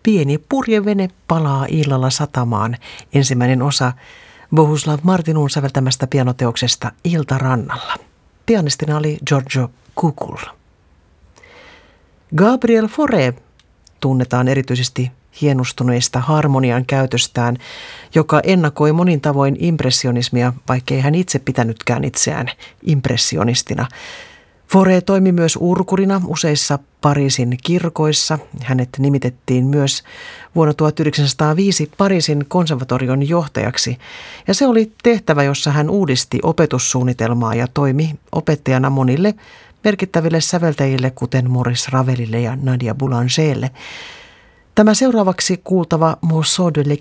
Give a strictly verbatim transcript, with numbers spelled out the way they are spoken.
Pieni purjevene palaa illalla satamaan. Ensimmäinen osa Bohuslav Martinun säveltämästä pianoteoksesta Iltarannalla. Pianistina oli Giorgio Kukul. Gabriel Fauré tunnetaan erityisesti hienostuneista harmonian käytöstään, joka ennakoi monin tavoin impressionismia, vaikkei hän itse pitänytkään itseään impressionistina. Fauré toimi myös urkurina useissa Pariisin kirkoissa. Hänet nimitettiin myös vuonna tuhatyhdeksänsataaviisi Pariisin konservatorion johtajaksi. Ja se oli tehtävä, jossa hän uudisti opetussuunnitelmaa ja toimi opettajana monille merkittäville säveltäjille, kuten Maurice Ravelille ja Nadia Boulangerille. Tämä seuraavaksi kuultava Morceau de